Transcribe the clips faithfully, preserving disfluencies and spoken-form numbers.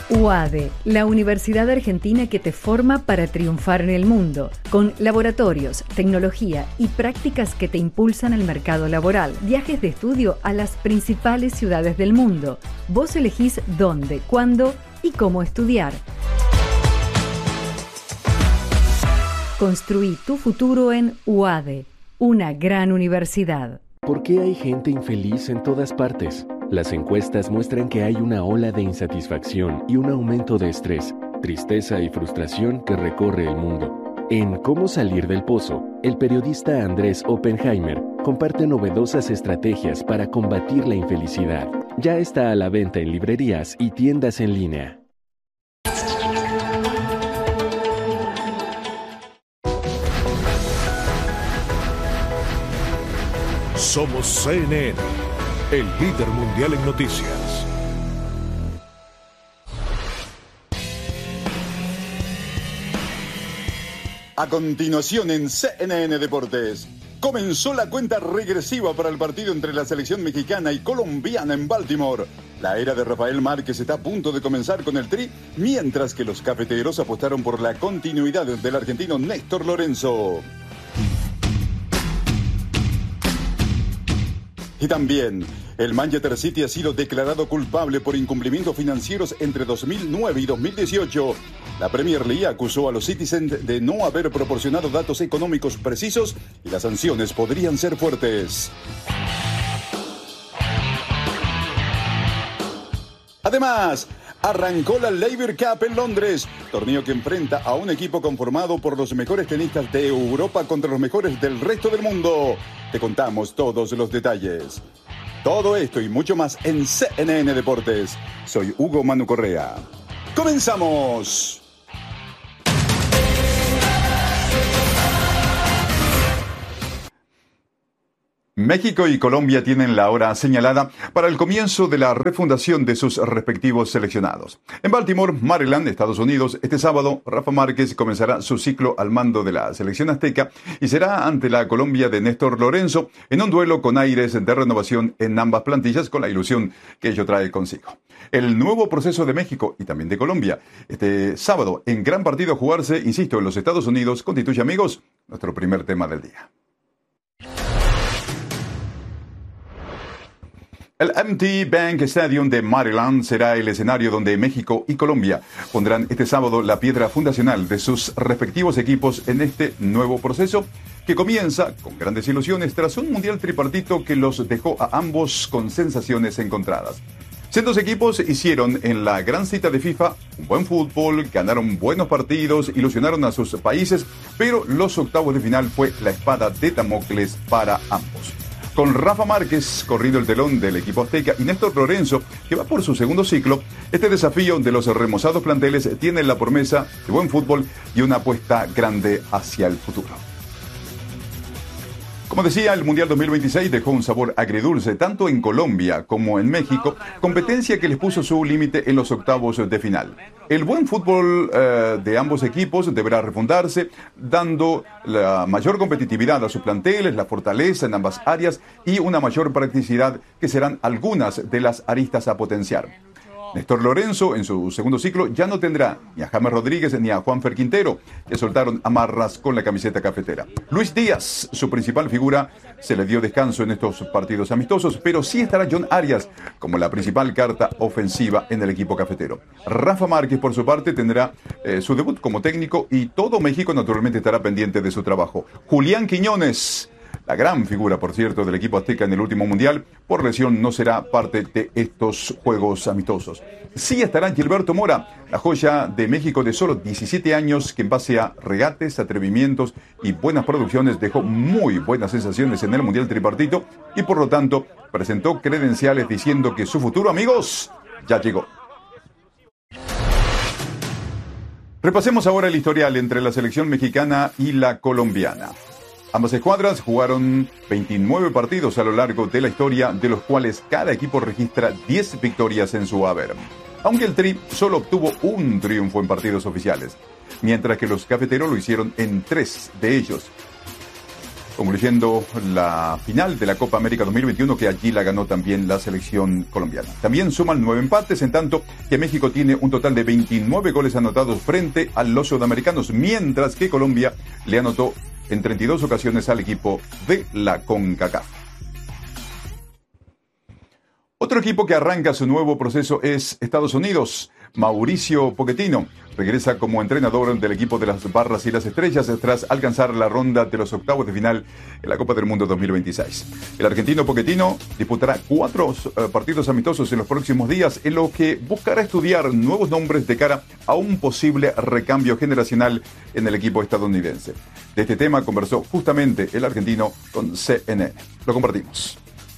U A D E, la universidad argentina que te forma para triunfar en el mundo, con laboratorios, tecnología y prácticas que te impulsan al mercado laboral, viajes de estudio a las principales ciudades del mundo. Vos elegís dónde, cuándo y cómo estudiar. Construí tu futuro en U A D E, una gran universidad. ¿Por qué hay gente infeliz en todas partes? Las encuestas muestran que hay una ola de insatisfacción y un aumento de estrés, tristeza y frustración que recorre el mundo. En Cómo salir del pozo, el periodista Andrés Oppenheimer comparte novedosas estrategias para combatir la infelicidad. Ya está a la venta en librerías y tiendas en línea. Somos C N N, el líder mundial en noticias. A continuación en C N N Deportes, comenzó la cuenta regresiva para el partido entre la selección mexicana y colombiana en Baltimore. La era de Rafael Márquez está a punto de comenzar con el Tri, mientras que los cafeteros apostaron por la continuidad del argentino Néstor Lorenzo. Y también, el Manchester City ha sido declarado culpable por incumplimientos financieros entre dos mil nueve y dos mil dieciocho. La Premier League acusó a los Citizens de no haber proporcionado datos económicos precisos y las sanciones podrían ser fuertes. Además, arrancó la Laver Cup en Londres, torneo que enfrenta a un equipo conformado por los mejores tenistas de Europa contra los mejores del resto del mundo. Te contamos todos los detalles. Todo esto y mucho más en C N N Deportes. Soy Hugo Manu Correa. ¡Comenzamos! México y Colombia tienen la hora señalada para el comienzo de la refundación de sus respectivos seleccionados. En Baltimore, Maryland, Estados Unidos, este sábado, Rafa Márquez comenzará su ciclo al mando de la selección azteca y será ante la Colombia de Néstor Lorenzo en un duelo con aires de renovación en ambas plantillas, con la ilusión que ello trae consigo. El nuevo proceso de México y también de Colombia, este sábado, en gran partido a jugarse, insisto, en los Estados Unidos, constituye, amigos, nuestro primer tema del día. El M T Bank Stadium de Maryland será el escenario donde México y Colombia pondrán este sábado la piedra fundacional de sus respectivos equipos en este nuevo proceso que comienza con grandes ilusiones tras un mundial tripartito que los dejó a ambos con sensaciones encontradas. Cientos equipos hicieron en la gran cita de FIFA un buen fútbol, ganaron buenos partidos, ilusionaron a sus países, pero los octavos de final fue la espada de Damocles para ambos. Con Rafa Márquez corriendo el telón del equipo azteca y Néstor Lorenzo, que va por su segundo ciclo, este desafío de los remozados planteles tiene la promesa de buen fútbol y una apuesta grande hacia el futuro. Como decía, el Mundial dos mil veintiséis dejó un sabor agridulce tanto en Colombia como en México, competencia que les puso su límite en los octavos de final. El buen fútbol eh, de ambos equipos deberá refundarse, dando la mayor competitividad a sus planteles, la fortaleza en ambas áreas y una mayor practicidad que serán algunas de las aristas a potenciar. Néstor Lorenzo, en su segundo ciclo, ya no tendrá ni a James Rodríguez ni a Juanfer Quintero, que soltaron amarras con la camiseta cafetera. Luis Díaz, su principal figura, se le dio descanso en estos partidos amistosos, pero sí estará John Arias como la principal carta ofensiva en el equipo cafetero. Rafa Márquez, por su parte, tendrá eh, su debut como técnico y todo México naturalmente estará pendiente de su trabajo. Julián Quiñones, la gran figura, por cierto, del equipo azteca en el último mundial, por lesión no será parte de estos juegos amistosos. Sí estará Gilberto Mora, la joya de México de solo diecisiete años, que en base a regates, atrevimientos y buenas producciones dejó muy buenas sensaciones en el mundial tripartito y por lo tanto presentó credenciales diciendo que su futuro, amigos, ya llegó. Repasemos ahora el historial entre la selección mexicana y la colombiana. Ambas escuadras jugaron veintinueve partidos a lo largo de la historia, de los cuales cada equipo registra diez victorias en su haber. Aunque el Tri solo obtuvo un triunfo en partidos oficiales, mientras que los cafeteros lo hicieron en tres de ellos. concluyendo la final de la Copa América dos mil veintiuno, que allí la ganó también la selección colombiana. También suman nueve empates, en tanto que México tiene un total de veintinueve goles anotados frente a los sudamericanos, mientras que Colombia le anotó en treinta y dos ocasiones al equipo de la CONCACAF. Otro equipo que arranca su nuevo proceso es Estados Unidos. Mauricio Pochettino regresa como entrenador del equipo de las Barras y las Estrellas tras alcanzar la ronda de los octavos de final en la Copa del Mundo dos mil veintiséis. El argentino Pochettino disputará cuatro uh, partidos amistosos en los próximos días, en lo que buscará estudiar nuevos nombres de cara a un posible recambio generacional en el equipo estadounidense. De este tema conversó justamente el argentino con C N N. Lo compartimos.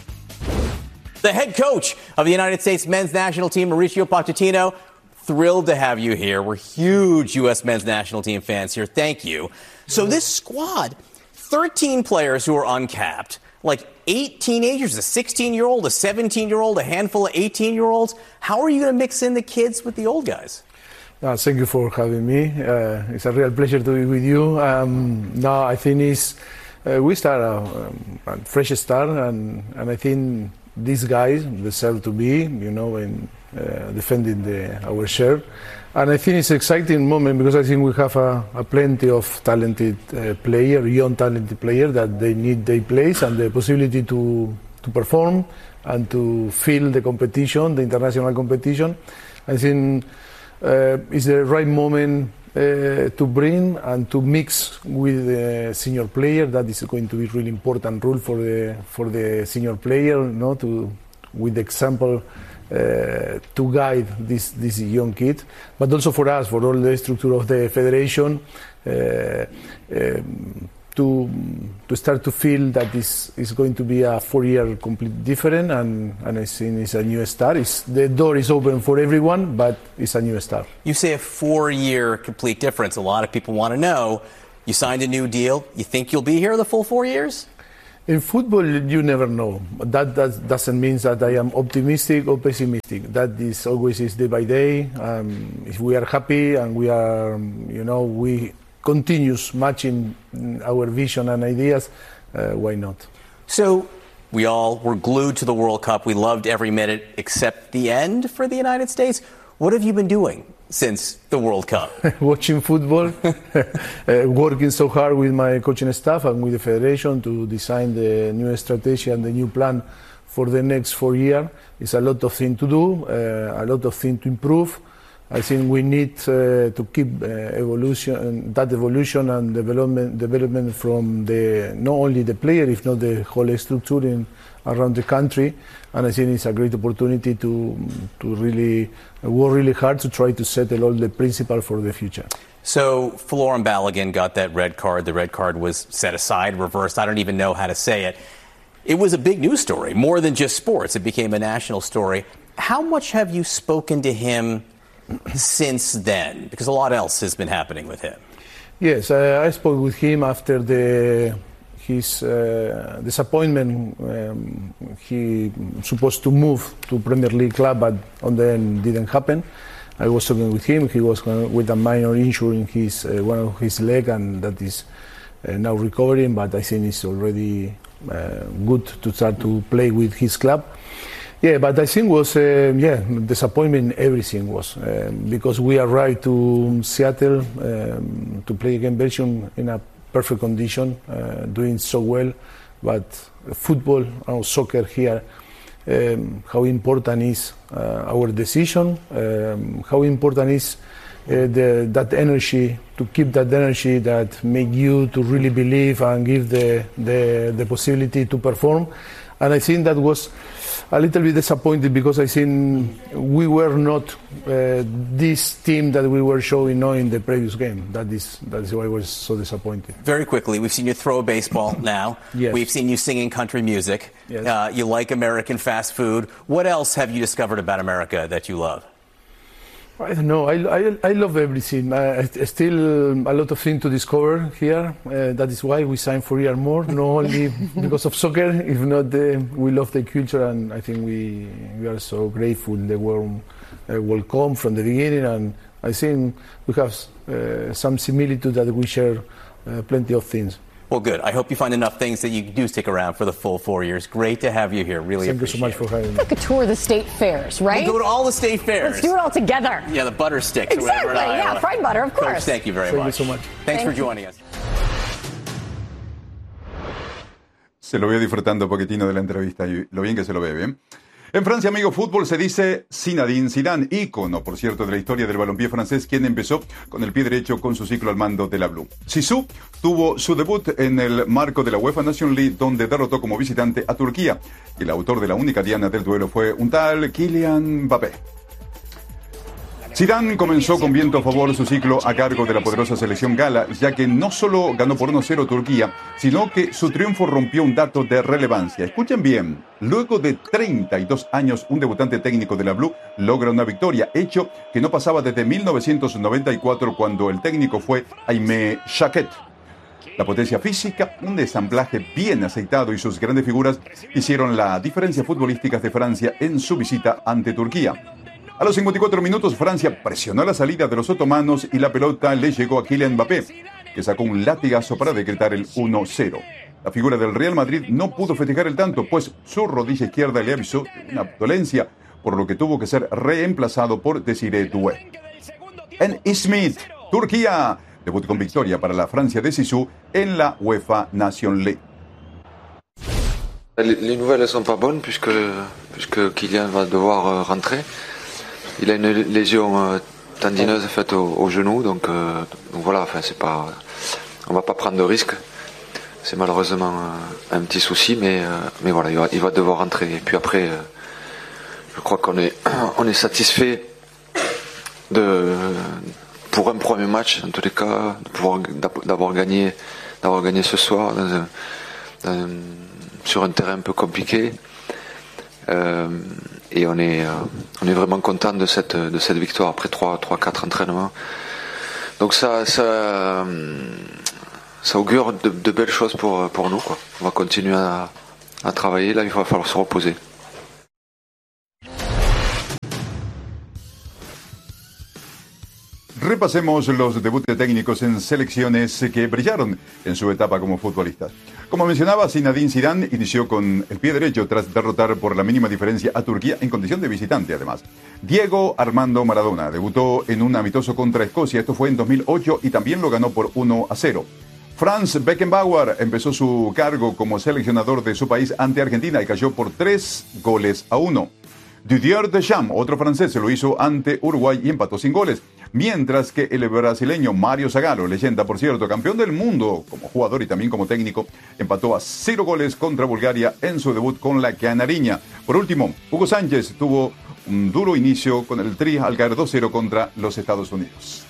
The head coach of the United States men's national team, Mauricio Pochettino, thrilled to have you here. We're huge U S men's national team fans here. Thank you. So this squad, thirteen players who are uncapped, like eight teenagers, a sixteen-year-old, a seventeen-year-old, a handful of eighteen-year-olds. How are you going to mix in the kids with the old guys? Uh, thank you for having me. Uh, it's a real pleasure to be with you. Um, no, I think it's, uh, we start a, a fresh start, and, and I think these guys deserve to be, you know, in uh, defending the, our shirt. And I think it's an exciting moment because I think we have a, a plenty of talented uh, player, young talented player that they need their place and the possibility to, to perform and to feel the competition, the international competition. I think uh, it's the right moment uh, to bring and to mix with the senior player. That is going to be really important role for the for the senior player, you know, to with the example uh, to guide this this young kid, but also for us, for all the structure of the federation, uh, um, to to start to feel that this is going to be a four-year completely different, and, and I think it's a new start. It's, the door is open for everyone, but it's a new start. You say a four-year complete difference. A lot of people want to know, you signed a new deal. You think you'll be here the full four years? In football, you never know. That, that doesn't mean that I am optimistic or pessimistic. That is always is day by day. Um, if we are happy and we are, you know, we continues matching our vision and ideas, uh, why not? So we all were glued to the World Cup. We loved every minute except the end for the United States. What have you been doing since the World Cup? Watching football, uh, working so hard with my coaching staff and with the federation to design the new strategy and the new plan for the next four years. It's a lot of things to do, uh, a lot of things to improve. I think we need uh, to keep uh, evolution, that evolution and development, development from the not only the player, if not the whole structure in, around the country. And I think it's a great opportunity to to really work really hard to try to settle all the principles for the future. So Folarin Balogun got that red card. The red card was set aside, reversed. I don't even know how to say it. It was a big news story, more than just sports. It became a national story. How much have you spoken to him since then? Because a lot else has been happening with him. Yes, uh, I spoke with him after the his uh, disappointment. Um, he supposed to move to Premier League club, but on then didn't happen. I was talking with him. He was with a minor injury in his uh, one of his leg, and that is uh, now recovering. But I think it's already uh, good to start to play with his club. Yeah, but I think was uh, yeah disappointment. Everything was uh, because we arrived to Seattle um, to play against Belgium in a perfect condition, uh, doing so well. But football or soccer here, um, how important is uh, our decision? Um, how important is uh, the, that energy, to keep that energy that make you to really believe and give the the, the possibility to perform. And I think that was a little bit disappointed because I think we were not uh, this team that we were showing now in the previous game. That is that is why I was so disappointed. Very quickly, we've seen you throw a baseball now. Yes. We've seen you singing country music. Yes. Uh, you like American fast food. What else have you discovered about America that you love? I don't know. I, I, I love everything. Uh, still a lot of things to discover here. Uh, that is why we signed for a year more, not only because of soccer, if not uh, we love the culture, and I think we we are so grateful they were uh, welcome from the beginning, and I think we have uh, some similitude that we share uh, plenty of things. Well, good. I hope you find enough things that you do stick around for the full four years. Great to have you here. Really Thank you appreciate so much it. for having me. Like a tour of the state fairs, right? We'll go to all the state fairs. Let's do it all together. Yeah, the butter sticks. Or Exactly, whatever in yeah, Iowa. fried butter, of Coach, course. thank you very Thank much. you so much. Thanks Thank for you. joining us. Se lo veo disfrutando un poquitino de la entrevista y lo bien que se lo ve, ¿bien? En Francia, amigo fútbol, se dice Zinedine Zidane, ícono, por cierto, de la historia del balompié francés, quien empezó con el pie derecho con su ciclo al mando de la Blue. Zizou tuvo su debut en el marco de la UEFA Nations League, donde derrotó como visitante a Turquía. Y el autor de la única diana del duelo fue un tal Kylian Mbappé. Zidane comenzó con viento a favor su ciclo a cargo de la poderosa selección gala, ya que no solo ganó por uno cero Turquía, sino que su triunfo rompió un dato de relevancia. Escuchen bien, luego de treinta y dos años, un debutante técnico de la Blue logra una victoria, hecho que no pasaba desde mil novecientos noventa y cuatro, cuando el técnico fue Aimé Jacquet. La potencia física, un ensamblaje bien aceitado y sus grandes figuras hicieron la diferencia futbolística de Francia en su visita ante Turquía. A los cincuenta y cuatro minutos, Francia presionó la salida de los otomanos y la pelota le llegó a Kylian Mbappé, que sacó un latigazo para decretar el uno cero. La figura del Real Madrid no pudo festejar el tanto, pues su rodilla izquierda le avisó de una dolencia, por lo que tuvo que ser reemplazado por Desiré Doué. En Izmit, Turquía, debut con victoria para la Francia de Zizou en la UEFA Nations League. Les nouvelles ne sont pas bonnes puisque, puisque Kylian va devoir euh, rentrer. Il a une lésion euh, tendineuse faite au, au genou, donc, euh, donc voilà, enfin, c'est pas, on va pas prendre de risques. C'est malheureusement euh, un petit souci, mais, euh, mais voilà, il va, il va devoir rentrer. Et puis après, euh, je crois qu'on est, on est satisfait de, pour un premier match, en tous les cas, de pouvoir, d'avoir gagné, d'avoir gagné ce soir dans un, dans un, sur un terrain un peu compliqué. Euh, et on est, euh, on est vraiment content de cette, de cette victoire après trois quatre entraînements. Donc ça, ça, ça augure de, de belles choses pour, pour nous, quoi. On va continuer à, à travailler, là il va falloir se reposer. Repasemos los debuts técnicos en selecciones que brillaron en su etapa como futbolistas. Como mencionaba, Zinedine Zidane inició con el pie derecho tras derrotar por la mínima diferencia a Turquía en condición de visitante, además. Diego Armando Maradona debutó en un amistoso contra Escocia, esto fue en dos mil ocho, y también lo ganó por uno a cero. Franz Beckenbauer empezó su cargo como seleccionador de su país ante Argentina y cayó por tres goles a uno. Didier Deschamps, otro francés, se lo hizo ante Uruguay y empató sin goles. Mientras que el brasileño Mario Zagallo, leyenda por cierto, campeón del mundo como jugador y también como técnico, empató a cero goles contra Bulgaria en su debut con la Canariña. Por último, Hugo Sánchez tuvo un duro inicio con el Tri al caer dos cero contra los Estados Unidos.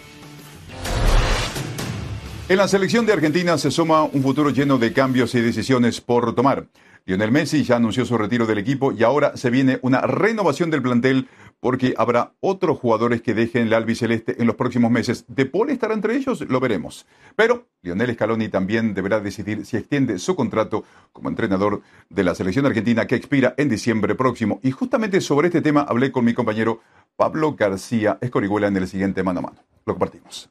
En la selección de Argentina se suma un futuro lleno de cambios y decisiones por tomar. Lionel Messi ya anunció su retiro del equipo y ahora se viene una renovación del plantel porque habrá otros jugadores que dejen la albiceleste en los próximos meses. ¿De Paul estará entre ellos? Lo veremos. Pero Lionel Scaloni también deberá decidir si extiende su contrato como entrenador de la selección argentina que expira en diciembre próximo. Y justamente sobre este tema hablé con mi compañero Pablo García Escorihuela en el siguiente Mano a Mano. Lo compartimos.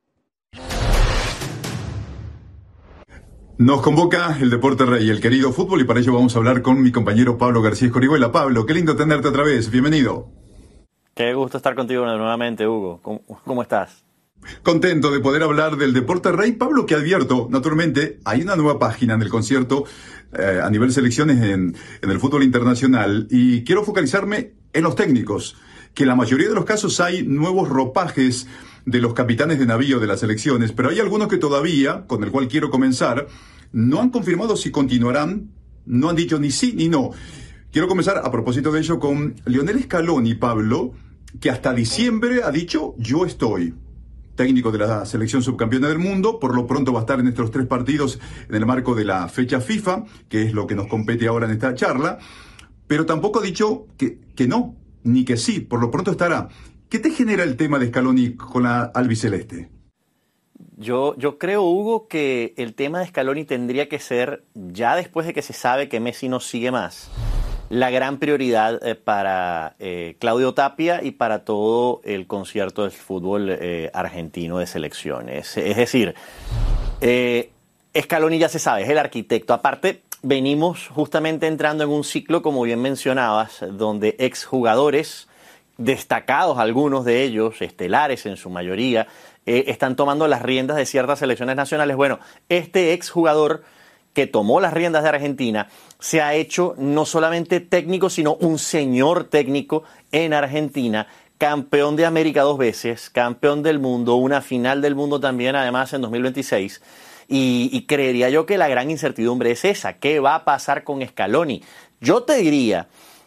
Nos convoca el Deporte Rey, el querido fútbol, y para ello vamos a hablar con mi compañero Pablo García Escorihuela. Pablo, qué lindo tenerte otra vez. Bienvenido. Qué gusto estar contigo nuevamente, Hugo. ¿Cómo, cómo estás? Contento de poder hablar del Deporte Rey. Pablo, que advierto, naturalmente, hay una nueva página en el concierto eh, a nivel selecciones en, en el fútbol internacional y quiero focalizarme en los técnicos, que en la mayoría de los casos hay nuevos ropajes de los capitanes de navío de las selecciones, pero hay algunos que todavía, con el cual quiero comenzar, no han confirmado si continuarán, no han dicho ni sí ni no. Quiero comenzar a propósito de ello con Lionel Scaloni, Pablo, que hasta diciembre ha dicho yo estoy. Técnico de la selección subcampeona del mundo, por lo pronto va a estar en estos tres partidos en el marco de la fecha FIFA, que es lo que nos compete ahora en esta charla, pero tampoco ha dicho que, que no, ni que sí, por lo pronto estará. ¿Qué te genera el tema de Scaloni con la albiceleste? Yo, yo creo, Hugo, que el tema de Scaloni tendría que ser, ya después de que se sabe que Messi no sigue más, la gran prioridad eh, para eh, Claudio Tapia y para todo el concierto del fútbol eh, argentino de selecciones. Es decir, eh, Scaloni ya se sabe, es el arquitecto. Aparte, venimos justamente entrando en un ciclo, como bien mencionabas, donde exjugadores destacados, algunos de ellos, estelares en su mayoría, eh, están tomando las riendas de ciertas selecciones nacionales. Bueno, este exjugador que tomó las riendas de Argentina se ha hecho no solamente técnico, sino un señor técnico en Argentina, campeón de América dos veces, campeón del mundo, una final del mundo también, además, en dos mil veintiséis. Y, y creería yo que la gran incertidumbre es esa. ¿Qué va a pasar con Scaloni? Yo te diría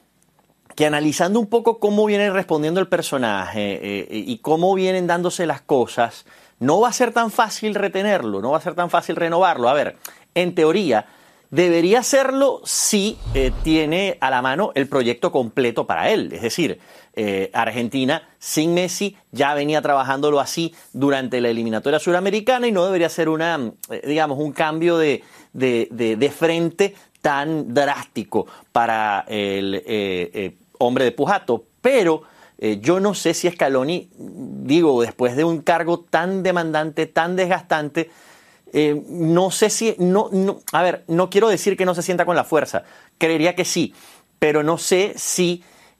que analizando un poco cómo viene respondiendo el personaje eh, y cómo vienen dándose las cosas, no va a ser tan fácil retenerlo, no va a ser tan fácil renovarlo. A ver, en teoría, debería hacerlo si eh, tiene a la mano el proyecto completo para él. Es decir, eh, Argentina sin Messi ya venía trabajándolo así durante la eliminatoria suramericana y no debería ser una, eh, digamos, un cambio de, de, de, de frente tan drástico para el eh, eh, hombre de Pujato. Pero eh, yo no sé si Scaloni, digo, después de un cargo tan demandante, tan desgastante, Eh, no sé si, no, no, a ver, no quiero decir que no se sienta con la fuerza, creería que sí, pero no sé si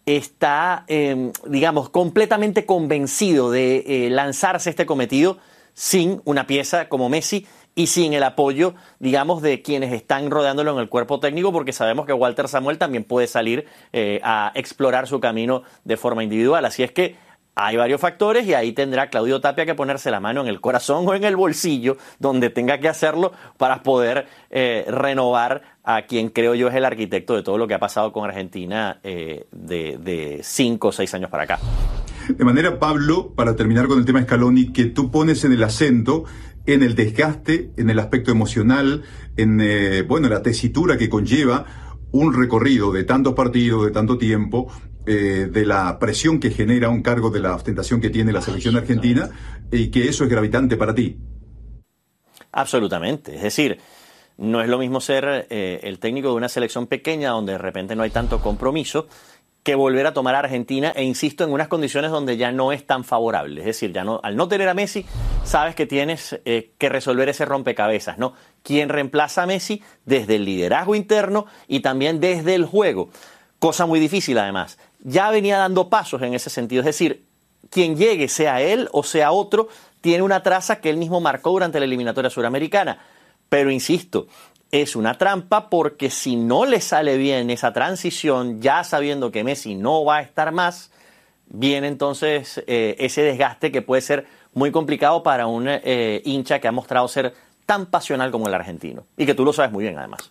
está, eh, digamos, completamente convencido de eh, lanzarse este cometido sin una pieza como Messi y sin el apoyo, digamos, de quienes están rodeándolo en el cuerpo técnico, porque sabemos que Walter Samuel también puede salir eh, a explorar su camino de forma individual. Así es que hay varios factores y ahí tendrá Claudio Tapia que ponerse la mano en el corazón o en el bolsillo, donde tenga que hacerlo para poder eh, renovar a quien creo yo es el arquitecto de todo lo que ha pasado con Argentina eh, de, de cinco o seis años para acá. De manera, Pablo, para terminar con el tema Scaloni, que tú pones en el acento en el desgaste, en el aspecto emocional, en eh, bueno, la tesitura que conlleva un recorrido de tantos partidos, de tanto tiempo, eh, de la presión que genera un cargo, de la ostentación que tiene la selección argentina, y que eso es gravitante para ti. Absolutamente. Es decir, no es lo mismo ser eh, el técnico de una selección pequeña donde de repente no hay tanto compromiso que volver a tomar a Argentina, e insisto, en unas condiciones donde ya no es tan favorable. Es decir, ya no, al no tener a Messi, sabes que tienes eh, que resolver ese rompecabezas, ¿no? ¿Quién reemplaza a Messi? Desde el liderazgo interno y también desde el juego. Cosa muy difícil, además. Ya venía dando pasos en ese sentido. Es decir, quien llegue, sea él o sea otro, tiene una traza que él mismo marcó durante la eliminatoria suramericana. Pero insisto, es una trampa, porque si no le sale bien esa transición, ya sabiendo que Messi no va a estar más, viene entonces eh, ese desgaste que puede ser muy complicado para un eh, hincha que ha mostrado ser tan pasional como el argentino. Y que tú lo sabes muy bien, además.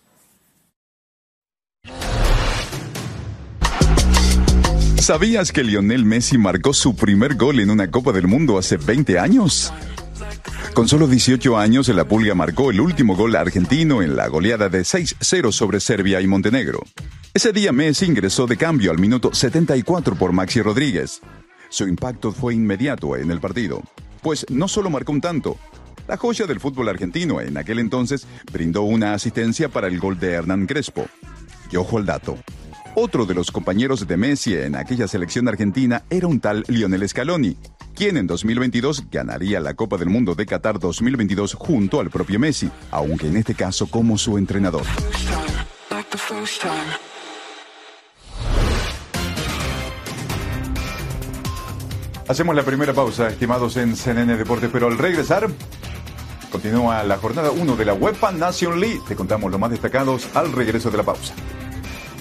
¿Sabías que Lionel Messi marcó su primer gol en una Copa del Mundo hace veinte años? Con solo dieciocho años, la Pulga marcó el último gol argentino en la goleada de seis cero sobre Serbia y Montenegro. Ese día Messi ingresó de cambio al minuto setenta y cuatro por Maxi Rodríguez. Su impacto fue inmediato en el partido, pues no solo marcó un tanto. La joya del fútbol argentino en aquel entonces brindó una asistencia para el gol de Hernán Crespo. Y ojo al dato. Otro de los compañeros de Messi en aquella selección argentina era un tal Lionel Scaloni, quien en dos mil veintidós ganaría la Copa del Mundo de Qatar dos mil veintidós junto al propio Messi, aunque en este caso como su entrenador. Hacemos la primera pausa, estimados en C N N Deportes, pero al regresar continúa la jornada uno de la UEFA Nation League. Te contamos los más destacados al regreso de la pausa.